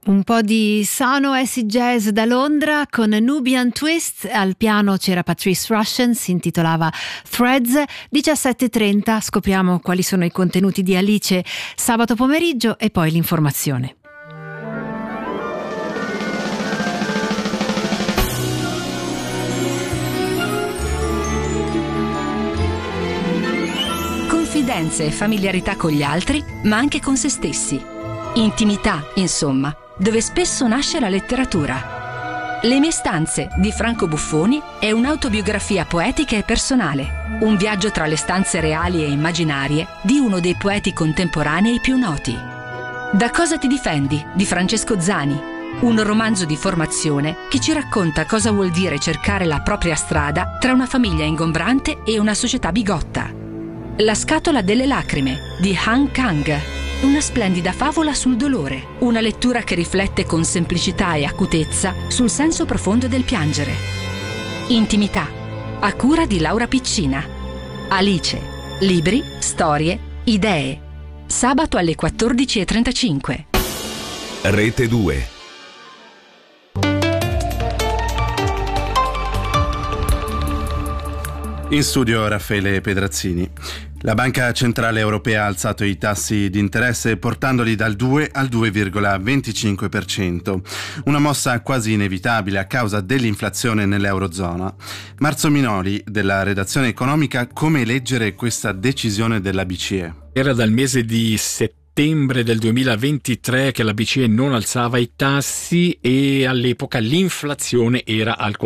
Un po' di sono acid jazz da Londra con Nubian Twist, al piano c'era Patrice Rushen, si intitolava Threads. 17:30 scopriamo quali sono i contenuti di Alice sabato pomeriggio e poi l'informazione. Confidenze e familiarità con gli altri, ma anche con se stessi. Intimità, insomma, dove spesso nasce la letteratura. Le mie stanze di Franco Buffoni è un'autobiografia poetica e personale, un viaggio tra le stanze reali e immaginarie di uno dei poeti contemporanei più noti. Da cosa ti difendi di Francesco Zani, un romanzo di formazione che ci racconta cosa vuol dire cercare la propria strada tra una famiglia ingombrante e una società bigotta. La scatola delle lacrime di Han Kang, una splendida favola sul dolore, una lettura che riflette con semplicità e acutezza sul senso profondo del piangere. Intimità, a cura di Laura Piccina. Alice, libri, storie, idee. Sabato alle 14:35. Rete 2. In studio Raffaele Pedrazzini. La Banca Centrale Europea ha alzato i tassi di interesse portandoli dal 2 al 2,25%, una mossa quasi inevitabile a causa dell'inflazione nell'Eurozona. Marzo Minoli, della redazione economica, come leggere questa decisione della BCE? Era dal mese di settembre del 2023 che la BCE non alzava i tassi e all'epoca l'inflazione era al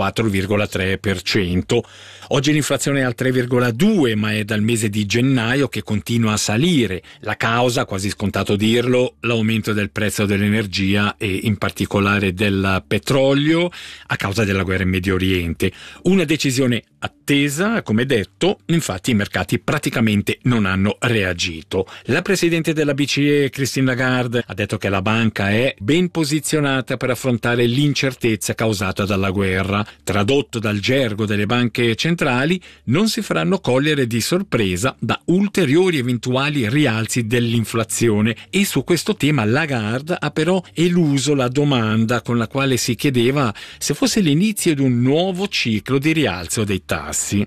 4,3%. Oggi l'inflazione è al 3,2%, ma è dal mese di gennaio che continua a salire. La causa, quasi scontato dirlo, l'aumento del prezzo dell'energia e in particolare del petrolio a causa della guerra in Medio Oriente. Una decisione attesa, come detto, infatti i mercati praticamente non hanno reagito. La presidente della BCE, Christine Lagarde, ha detto che la banca è ben posizionata per affrontare l'incertezza causata dalla guerra. Tradotto dal gergo delle banche centrali, non si faranno cogliere di sorpresa da ulteriori eventuali rialzi dell'inflazione, e su questo tema Lagarde ha però eluso la domanda con la quale si chiedeva se fosse l'inizio di un nuovo ciclo di rialzo dei tassi.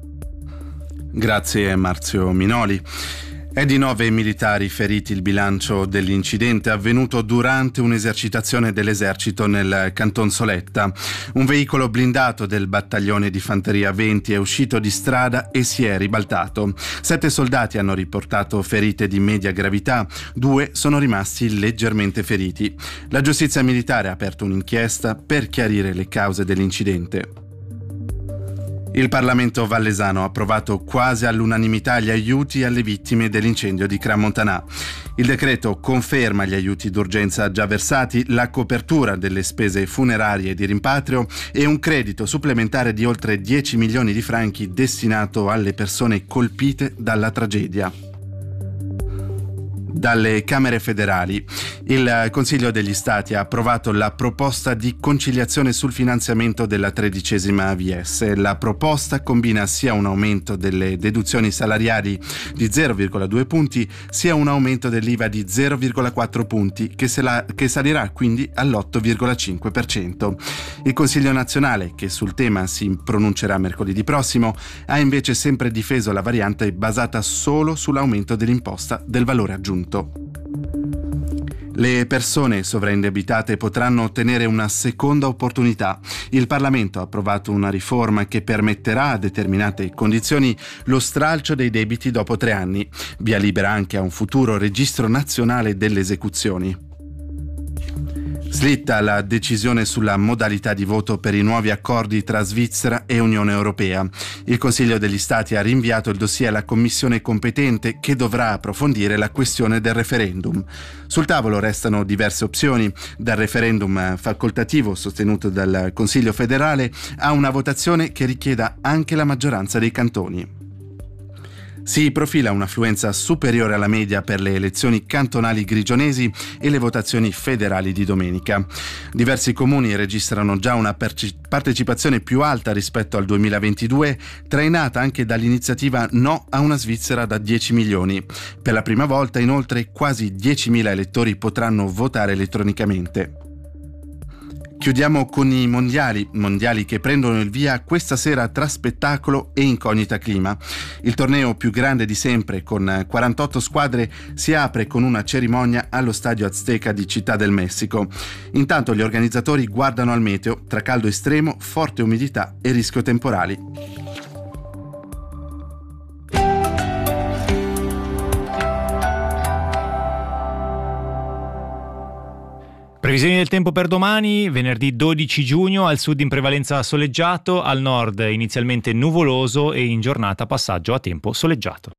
Grazie Marzio Minoli. È di 9 militari feriti il bilancio dell'incidente avvenuto durante un'esercitazione dell'esercito nel Canton Soletta. Un veicolo blindato del battaglione di fanteria 20 è uscito di strada e si è ribaltato. 7 soldati hanno riportato ferite di media gravità, 2 sono rimasti leggermente feriti. La giustizia militare ha aperto un'inchiesta per chiarire le cause dell'incidente. Il Parlamento vallesano ha approvato quasi all'unanimità gli aiuti alle vittime dell'incendio di Crans-Montana. Il decreto conferma gli aiuti d'urgenza già versati, la copertura delle spese funerarie e di rimpatrio e un credito supplementare di oltre 10 milioni di franchi destinato alle persone colpite dalla tragedia. Dalle Camere federali, il Consiglio degli Stati ha approvato la proposta di conciliazione sul finanziamento della 13ª AVS. La proposta combina sia un aumento delle deduzioni salariali di 0,2 punti, sia un aumento dell'IVA di 0,4 punti, che salirà quindi all'8,5%. Il Consiglio nazionale, che sul tema si pronuncerà mercoledì prossimo, ha invece sempre difeso la variante basata solo sull'aumento dell'imposta del valore aggiunto. Le persone sovraindebitate potranno ottenere una seconda opportunità. Il Parlamento ha approvato una riforma che permetterà a determinate condizioni lo stralcio dei debiti dopo 3 anni. Via libera anche a un futuro registro nazionale delle esecuzioni. Slitta la decisione sulla modalità di voto per i nuovi accordi tra Svizzera e Unione Europea. Il Consiglio degli Stati ha rinviato il dossier alla Commissione competente, che dovrà approfondire la questione del referendum. Sul tavolo restano diverse opzioni, dal referendum facoltativo sostenuto dal Consiglio federale a una votazione che richieda anche la maggioranza dei cantoni. Si profila un'affluenza superiore alla media per le elezioni cantonali grigionesi e le votazioni federali di domenica. Diversi comuni registrano già una partecipazione più alta rispetto al 2022, trainata anche dall'iniziativa No a una Svizzera da 10 milioni. Per la prima volta, inoltre, quasi 10.000 elettori potranno votare elettronicamente. Chiudiamo con i mondiali che prendono il via questa sera tra spettacolo e incognita clima. Il torneo più grande di sempre, con 48 squadre, si apre con una cerimonia allo Stadio Azteca di Città del Messico. Intanto gli organizzatori guardano al meteo, tra caldo estremo, forte umidità e rischio temporali. Previsioni del tempo per domani, venerdì 12 giugno, al sud in prevalenza soleggiato, al nord inizialmente nuvoloso e in giornata passaggio a tempo soleggiato.